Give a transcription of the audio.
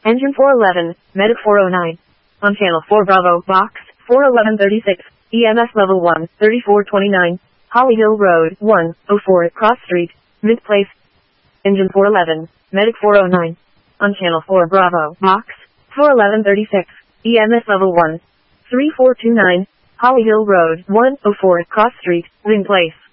Engine 411, Medic 409. On channel 4 Bravo, box 41136, EMS level 1, 3429, Holly Hill Road, 104, Cross Street, Mint Place. Engine 411, Medic 409. On channel 4 Bravo, box 41136, EMS level 1, 3429, Holly Hill Road, 104, Cross Street, Mint Place.